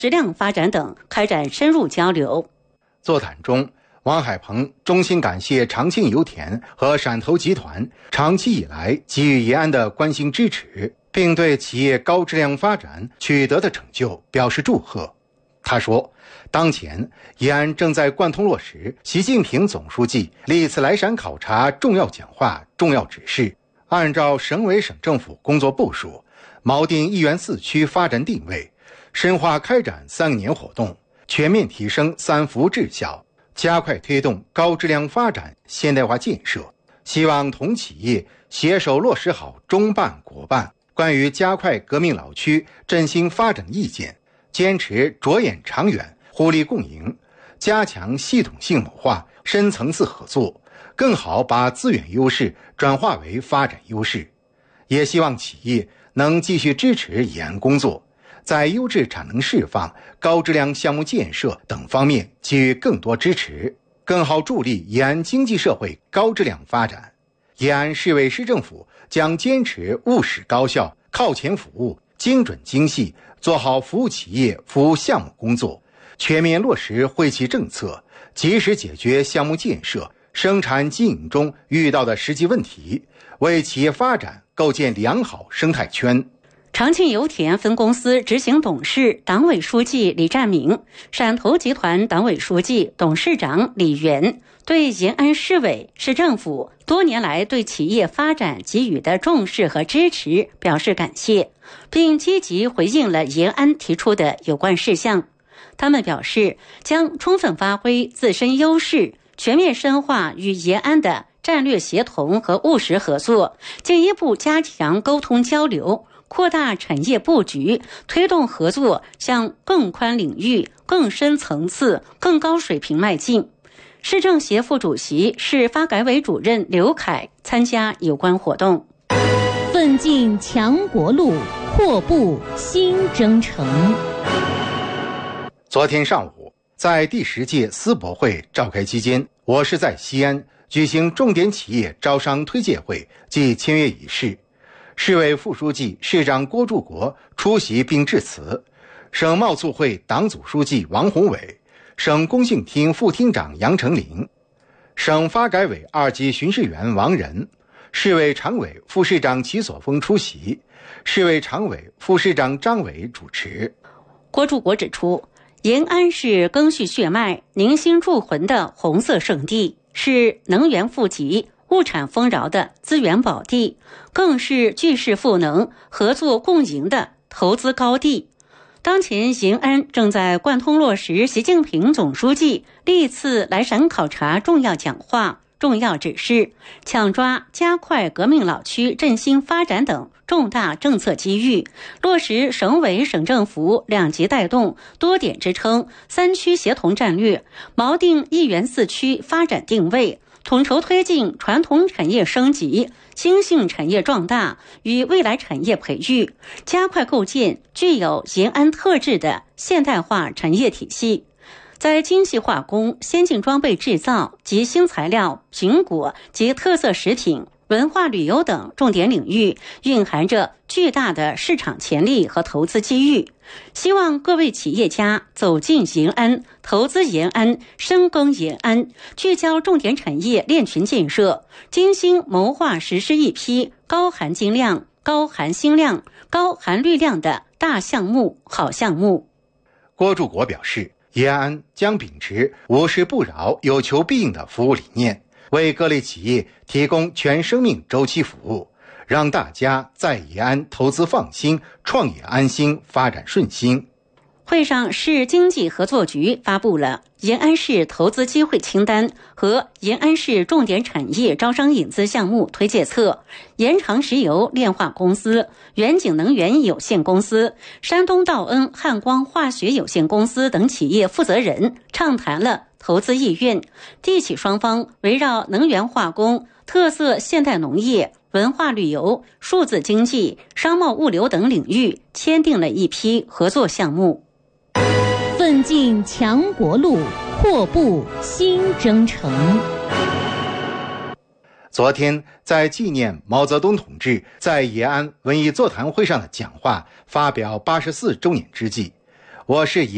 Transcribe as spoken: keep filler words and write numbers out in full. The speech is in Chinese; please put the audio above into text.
质量发展等开展深入交流。 座谈中，王海鹏衷心感谢长庆油田和汕头集团长期以来给予延安的关心支持，并对企业高质量发展取得的成就表示祝贺。他说，当前延安正在贯通落实习近平总书记历次来陕考察重要讲话、重要指示，按照省委省政府工作部署，锚定一园四区发展定位，深化开展三个年活动，全面提升三服务质效，加快推动高质量发展现代化建设。希望同企业携手落实好中办国办关于加快革命老区振兴发展的意见，坚持着眼长远、互利共赢，加强系统性谋划、深层次合作，更好把资源优势转化为发展优势。也希望企业能继续支持延安工作，在优质产能释放、高质量项目建设等方面给予更多支持，更好助力延安经济社会高质量发展。延安市委市政府将坚持务实高效、靠前服务、精准精细，做好服务企业服务项目工作，全面落实惠企政策，及时解决项目建设、生产经营中遇到的实际问题，为企业发展构建良好生态圈。 长庆油田分公司执行董事、党委书记李占明，汕头集团党委书记、董事长李元对延安市委市政府多年来对企业发展给予的重视和支持表示感谢，并积极回应了延安提出的有关事项。他们表示，将充分发挥自身优势，全面深化与延安的战略协同和务实合作，进一步加强沟通交流，扩大产业布局，推动合作向更宽领域、更深层次、更高水平迈进。市政协副主席、市发改委主任刘凯参加有关活动。 奋进强国路，阔步新征程。 昨天上午，在第十届思博会召开期间，我市在西安举行重点企业招商推介会暨签约仪式。市委副书记、市长郭柱国出席并致辞，省贸促会党组书记王宏伟、省工信厅副厅长杨成林、省发改委二级巡视员王仁、市委常委、副市长齐所峰出席，市委常委、副市长张伟主持。 郭柱国指出，延安是赓续血脉、凝心铸魂的红色圣地，是能源富集、物产丰饶的资源宝地，更是聚势赋能、合作共赢的投资高地。当前延安正在贯通落实习近平总书记历次来陕考察重要讲话、重要指示，抢抓加快革命老区振兴发展等重大政策机遇，落实省委省政府两级带动、多点支撑、三区协同战略，锚定一园四区发展定位，统筹推进传统产业升级、新兴产业壮大与未来产业培育，加快构建具有延安特质的现代化产业体系。在精细化工、先进装备制造及新材料、苹果及特色食品、文化旅游等重点领域，蕴含着巨大的市场潜力和投资机遇。希望各位企业家走进延安，投资延安，深耕延安，聚焦重点产业链群建设，精心谋划实施一批高含金量、高含新量、高含绿量的大项目、好项目。 郭柱国表示，延安将秉持无事不扰、有求必应的服务理念，为各类企业提供全生命周期服务，让大家在延安投资放心、创业安心、发展顺心。 会上，市经济合作局发布了延安市投资机会清单和延安市重点产业招商引资项目推介册。延长石油炼化公司、远景能源有限公司、山东道恩汉光化学有限公司等企业负责人畅谈了投资意愿，地企双方围绕能源化工、特色现代农业、文化旅游、数字经济、商贸物流等领域签订了一批合作项目。 奋进强国路，阔步新征程。 昨天，在纪念毛泽东同志在延安文艺座谈会上的讲话发表八十四周年之际，我市延